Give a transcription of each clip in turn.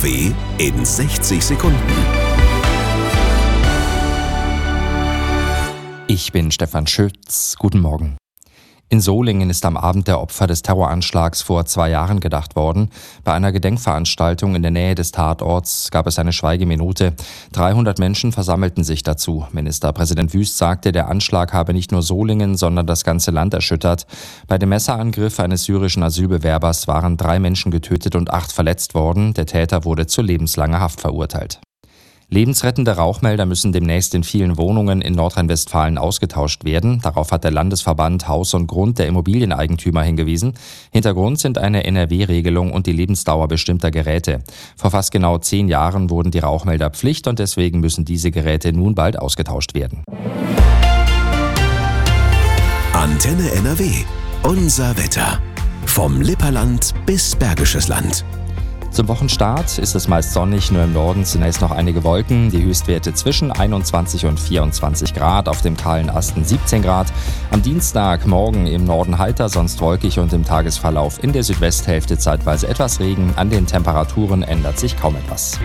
NRW in 60 Sekunden. Ich bin Stefan Schütz. Guten Morgen. In Solingen ist am Abend der Opfer des Terroranschlags vor 2 Jahren gedacht worden. Bei einer Gedenkveranstaltung in der Nähe des Tatorts gab es eine Schweigeminute. 300 Menschen versammelten sich dazu. Ministerpräsident Wüst sagte, der Anschlag habe nicht nur Solingen, sondern das ganze Land erschüttert. Bei dem Messerangriff eines syrischen Asylbewerbers waren 3 Menschen getötet und 8 verletzt worden. Der Täter wurde zu lebenslanger Haft verurteilt. Lebensrettende Rauchmelder müssen demnächst in vielen Wohnungen in Nordrhein-Westfalen ausgetauscht werden. Darauf hat der Landesverband Haus und Grund der Immobilieneigentümer hingewiesen. Hintergrund sind eine NRW-Regelung und die Lebensdauer bestimmter Geräte. Vor fast genau 10 Jahren wurden die Rauchmelder Pflicht und deswegen müssen diese Geräte nun bald ausgetauscht werden. Antenne NRW. Unser Wetter. Vom Lipperland bis Bergisches Land. Zum Wochenstart ist es meist sonnig, nur im Norden zunächst noch einige Wolken. Die Höchstwerte zwischen 21 und 24 Grad, auf dem kahlen Asten 17 Grad. Am Dienstag morgen im Norden heiter, sonst wolkig und im Tagesverlauf in der Südwesthälfte zeitweise etwas Regen. An den Temperaturen ändert sich kaum etwas.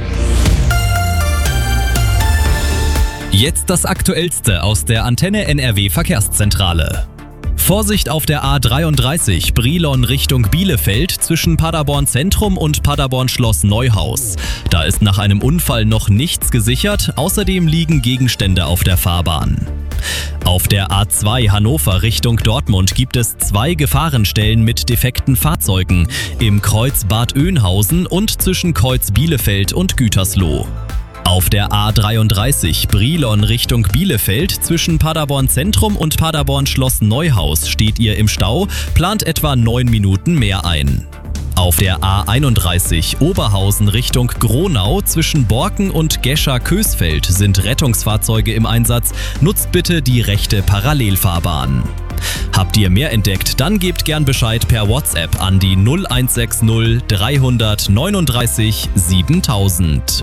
Jetzt das Aktuellste aus der Antenne NRW Verkehrszentrale. Vorsicht auf der A33 Brilon Richtung Bielefeld zwischen Paderborn Zentrum und Paderborn Schloss Neuhaus. Da ist nach einem Unfall noch nichts gesichert, außerdem liegen Gegenstände auf der Fahrbahn. Auf der A2 Hannover Richtung Dortmund gibt es 2 Gefahrenstellen mit defekten Fahrzeugen im Kreuz Bad Oeynhausen und zwischen Kreuz Bielefeld und Gütersloh. Auf der A33 Brilon Richtung Bielefeld zwischen Paderborn Zentrum und Paderborn Schloss Neuhaus steht ihr im Stau, plant etwa 9 Minuten mehr ein. Auf der A31 Oberhausen Richtung Gronau zwischen Borken und Gescher-Kösfeld sind Rettungsfahrzeuge im Einsatz, nutzt bitte die rechte Parallelfahrbahn. Habt ihr mehr entdeckt, dann gebt gern Bescheid per WhatsApp an die 0160 339 7000.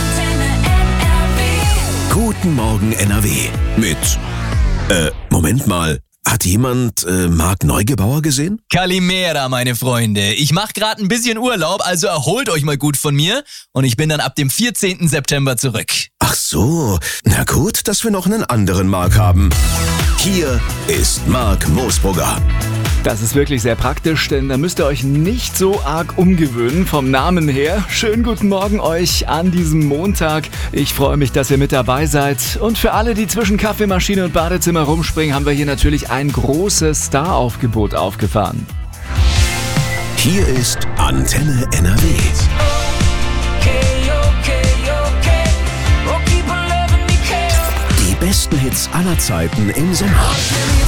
Guten Morgen NRW mit, Moment mal, hat jemand Marc Neugebauer gesehen? Kalimera, meine Freunde. Ich mache gerade ein bisschen Urlaub, also erholt euch mal gut von mir und ich bin dann ab dem 14. September zurück. Ach so, na gut, dass wir noch einen anderen Marc haben. Hier ist Marc Moosbrugger. Das ist wirklich sehr praktisch, denn da müsst ihr euch nicht so arg umgewöhnen vom Namen her. Schönen guten Morgen euch an diesem Montag. Ich freue mich, dass ihr mit dabei seid. Und für alle, die zwischen Kaffeemaschine und Badezimmer rumspringen, haben wir hier natürlich ein großes Star-Aufgebot aufgefahren. Hier ist Antenne NRW. Die besten Hits aller Zeiten im Sommer.